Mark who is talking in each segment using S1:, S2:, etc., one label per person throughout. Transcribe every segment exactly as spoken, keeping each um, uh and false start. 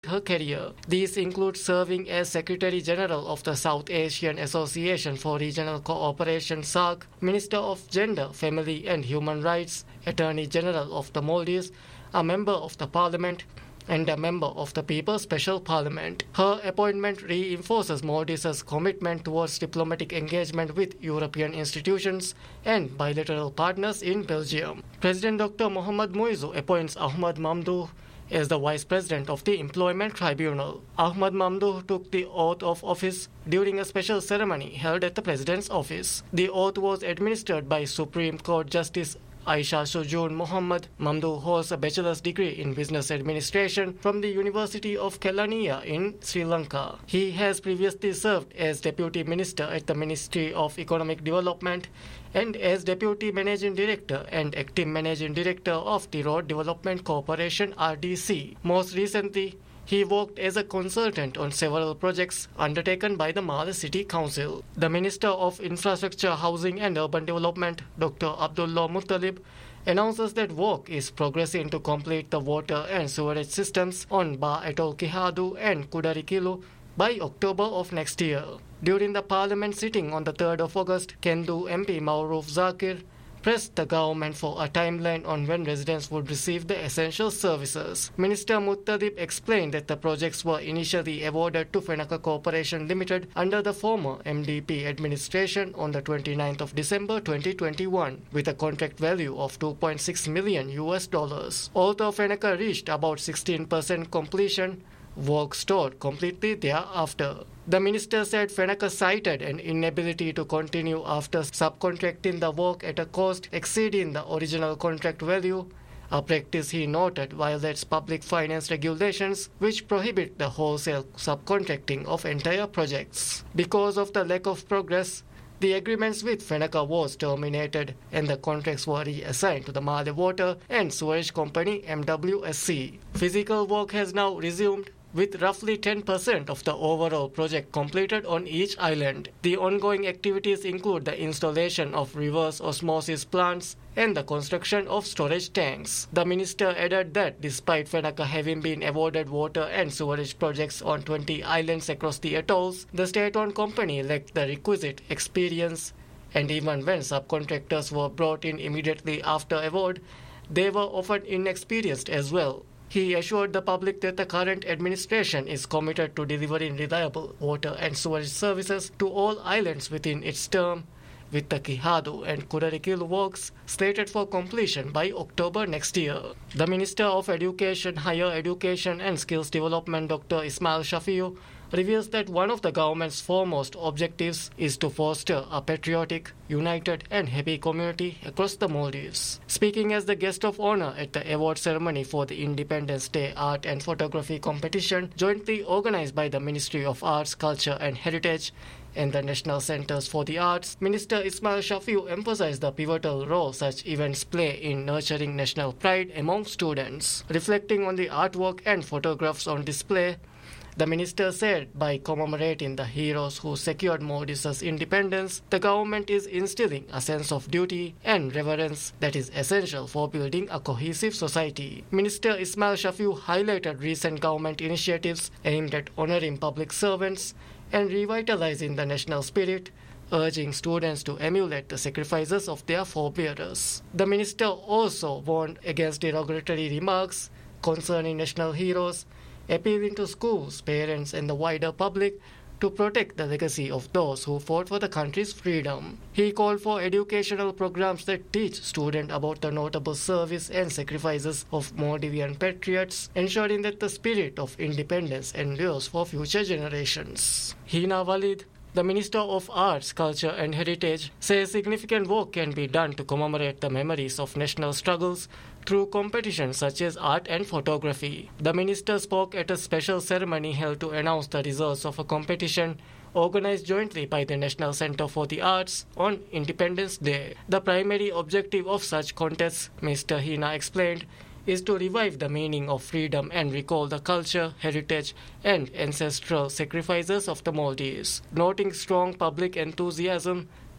S1: her career. These include serving as Secretary General of the South Asian Association for Regional Cooperation (SAARC), Minister of Gender, Family and Human Rights, Attorney General of the Maldives, a member of the Parliament, and a member of the People's Special Parliament. Her appointment reinforces Maldives' commitment towards diplomatic engagement with European institutions and bilateral partners in Belgium. President Doctor Mohamed Muizzu appoints Ahmad Mamdouh as the Vice President of the Employment Tribunal. Ahmad Mamdouh took the oath of office during a special ceremony held at the President's office. The oath was administered by Supreme Court Justice Aisha Shujoon Mohammed. Mamdouh holds a bachelor's degree in business administration from the University of Kelaniya in Sri Lanka. He has previously served as Deputy Minister at the Ministry of Economic Development and as Deputy Managing Director and Acting Managing Director of the Road Development Corporation R D C. Most recently, he worked as a consultant on several projects undertaken by the Male City Council. The Minister of Infrastructure, Housing and Urban Development, Doctor Abdullah Muttalib, announces that work is progressing to complete the water and sewerage systems on Ba Atol Kihadu and Kudarikilu by October of next year. During the Parliament sitting on the third of August, Kendu M P Mauroof Zakir pressed the government for a timeline on when residents would receive the essential services. Minister Muttalib explained that the projects were initially awarded to Fenaka Corporation Limited under the former M D P administration on the twenty-ninth of December twenty twenty-one with a contract value of two point six million U S dollars. Although Fenaka reached about sixteen percent completion, work stalled completely thereafter. The minister said Fenaka cited an inability to continue after subcontracting the work at a cost exceeding the original contract value, a practice he noted violates public finance regulations which prohibit the wholesale subcontracting of entire projects. Because of the lack of progress, the agreements with Fenaka was terminated and the contracts were reassigned to the Male Water and Sewerage Company M W S C. Physical work has now resumed, with roughly ten percent of the overall project completed on each island. The ongoing activities include the installation of reverse osmosis plants and the construction of storage tanks. The minister added that despite Fenaka having been awarded water and sewerage projects on twenty islands across the atolls, the state-owned company lacked the requisite experience, and even when subcontractors were brought in immediately after award, they were often inexperienced as well. He assured the public that the current administration is committed to delivering reliable water and sewerage services to all islands within its term, with the Kihadu and Kudarikilu works slated for completion by October next year. The Minister of Education, Higher Education and Skills Development, Doctor Ismail Shafiu, reveals that one of the government's foremost objectives is to foster a patriotic, united and happy community across the Maldives. Speaking as the guest of honor at the award ceremony for the Independence Day Art and Photography competition jointly organized by the Ministry of Arts, Culture and Heritage and the National Centers for the Arts, Minister Ismail Shafiu emphasized the pivotal role such events play in nurturing national pride among students. Reflecting on the artwork and photographs on display, the minister said by commemorating the heroes who secured Maldives' independence, the government is instilling a sense of duty and reverence that is essential for building a cohesive society. Minister Ismail Shafiu highlighted recent government initiatives aimed at honoring public servants and revitalizing the national spirit, urging students to emulate the sacrifices of their forebearers. The minister also warned against derogatory remarks concerning national heroes, appealing to schools, parents and the wider public to protect the legacy of those who fought for the country's freedom. He called for educational programs that teach students about the notable service and sacrifices of Maldivian patriots, ensuring that the spirit of independence endures for future generations. Hina Walid, the Minister of Arts, Culture and Heritage, says significant work can be done to commemorate the memories of national struggles through competitions such as art and photography. The minister spoke at a special ceremony held to announce the results of a competition organized jointly by the National Center for the Arts on Independence Day. The primary objective of such contests, Mister Hina explained, is to revive the meaning of freedom and recall the culture, heritage, and ancestral sacrifices of the Maldives. Noting strong public enthusiasm,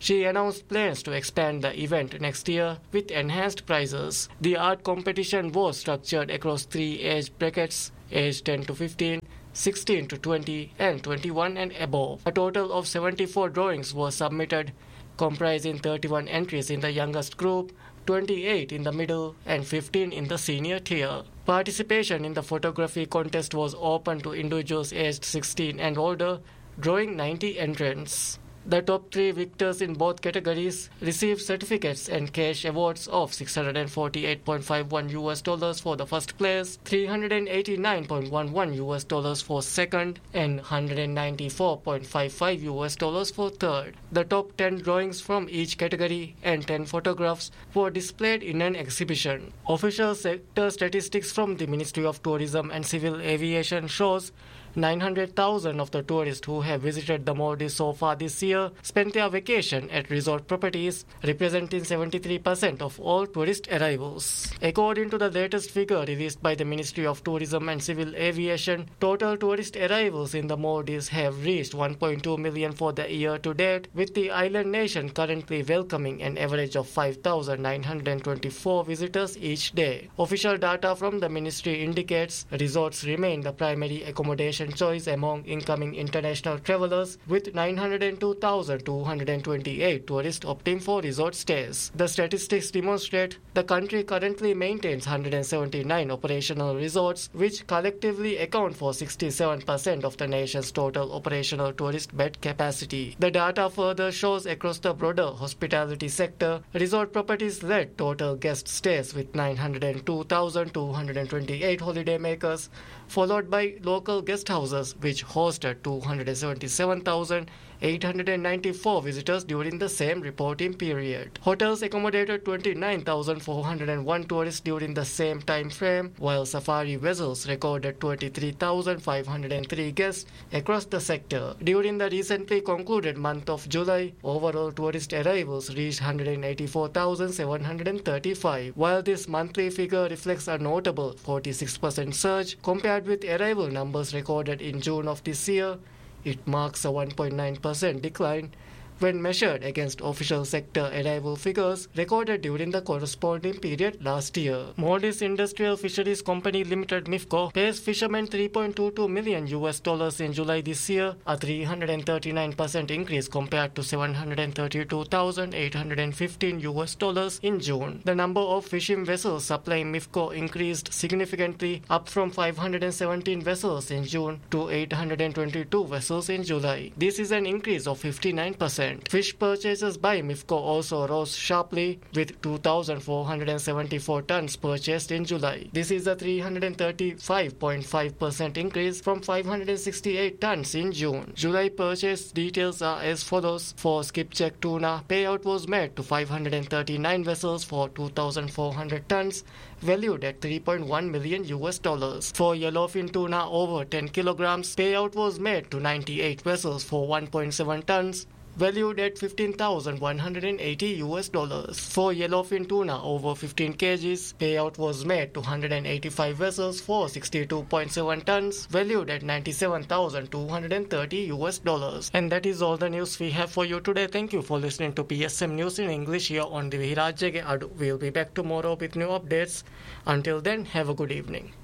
S1: She announced plans to expand the event next year with enhanced prizes. The art competition was structured across three age brackets, age ten to fifteen, sixteen to twenty, and twenty-one and above. A total of seventy-four drawings were submitted, comprising thirty-one entries in the youngest group, twenty-eight in the middle, and fifteen in the senior tier. Participation in the photography contest was open to individuals aged sixteen and older, drawing ninety entrants. The top three victors in both categories received certificates and cash awards of six hundred forty-eight point five one U S dollars for the first place, three hundred eighty-nine point one one U S dollars for second, and one hundred ninety-four point five five U S dollars for third. The top ten drawings from each category and ten photographs were displayed in an exhibition. Official sector statistics from the Ministry of Tourism and Civil Aviation shows nine hundred thousand of the tourists who have visited the Maldives so far this year spent their vacation at resort properties, representing seventy-three percent of all tourist arrivals. According to the latest figure released by the Ministry of Tourism and Civil Aviation, total tourist arrivals in the Maldives have reached one point two million for the year to date, with the island nation currently welcoming an average of five thousand nine hundred twenty-four visitors each day. Official data from the ministry indicates resorts remain the primary accommodation choice among incoming international travelers, with nine hundred two thousand two hundred twenty-eight tourists opting for resort stays. The statistics demonstrate the country currently maintains one hundred seventy-nine operational resorts, which collectively account for sixty-seven percent of the nation's total operational tourist bed capacity. The data further shows across the broader hospitality sector, resort properties led total guest stays with nine hundred two thousand two hundred twenty-eight holidaymakers, followed by local guest houses, which hosted two hundred seventy-seven thousand eight hundred ninety-four visitors during the same reporting period. Hotels accommodated twenty-nine thousand four hundred one tourists during the same time frame, while safari vessels recorded twenty-three thousand five hundred three guests across the sector. During the recently concluded month of July, overall tourist arrivals reached one hundred eighty-four thousand seven hundred thirty-five. While this monthly figure reflects a notable forty-six percent surge compared with arrival numbers recorded in June of this year, it marks a one point nine percent decline when measured against official sector arrival figures recorded during the corresponding period last year. Maldives Industrial Fisheries Company Limited (MIFCO) pays fishermen three point two two million U S dollars in July this year, a three hundred thirty-nine percent increase compared to seven hundred thirty-two thousand eight hundred fifteen U S dollars in June. The number of fishing vessels supplying MIFCO increased significantly, up from five hundred seventeen vessels in June to eight hundred twenty-two vessels in July. This is an increase of fifty-nine percent. Fish purchases by MIFCO also rose sharply, with two thousand four hundred seventy-four tons purchased in July. This is a three hundred thirty-five point five percent increase from five hundred sixty-eight tons in June. July purchase details are as follows. For skipjack tuna, payout was made to five hundred thirty-nine vessels for two thousand four hundred tons, valued at three point one million U S dollars. For yellowfin tuna over ten kilograms, payout was made to ninety-eight vessels for one point seven tons, valued at fifteen thousand one hundred eighty U S dollars. For yellowfin tuna over fifteen kilograms, payout was made to one hundred eighty-five vessels for sixty-two point seven tons, valued at ninety-seven thousand two hundred thirty U S dollars. And that is all the news we have for you today. Thank you for listening to P S M News in English here on the Vihirajyage Adu. We'll be back tomorrow with new updates. Until then, have a good evening.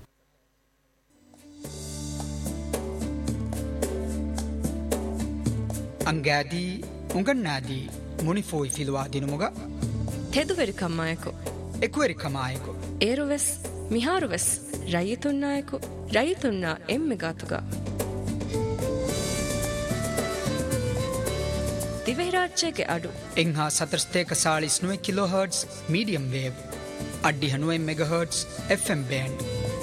S2: Angadi unganadi munifoi filwa dinumoga
S3: teduveri kammayeko
S2: ekweri kamayeko
S3: eruves miharuves rayitunnayeko rayitunna emmegatuga Vihirajyage Adu
S2: enha satrsteka forty nine kilohertz medium wave addi nine megahertz F M band.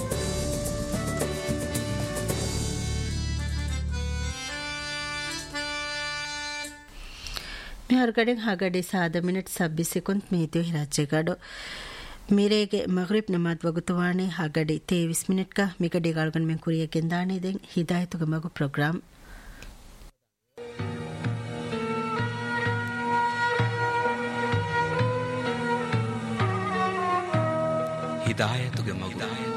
S4: මෙහරගඩෙන් හගඩේ සාද minute සබ්බිස් සෙකුන්ඩ් මේතිව හිරාච්චෙගඩ මිරේගේ Maghrib නමාත් වගතුවානේ හගඩේ Thewis මිනිට්ක මිකඩේ ගල්ගන් මෙන් කුරියගෙන් දානේ දෙන් හිදායතුග මගු programme
S2: හිදායතුග මගු